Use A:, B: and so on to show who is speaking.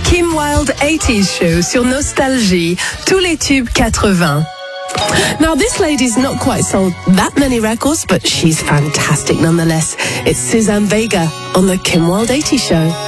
A: Kim Wilde 80s Show sur Nostalgie, tous les tubes 80. Now, this lady's not quite sold that many records, but she's fantastic nonetheless. It's Suzanne Vega on the Kim Wilde 80s Show.